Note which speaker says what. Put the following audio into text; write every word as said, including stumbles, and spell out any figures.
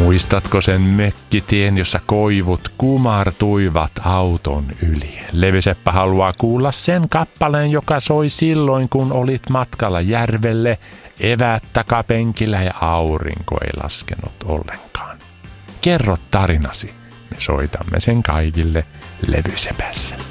Speaker 1: Muistatko sen mökkitien, jossa koivut kumartuivat auton yli? Levyseppä haluaa kuulla sen kappaleen, joka soi silloin, kun olit matkalla järvelle, eväät takapenkillä ja aurinko ei laskenut ollenkaan. Kerro tarinasi, me soitamme sen kaikille Levysepässä.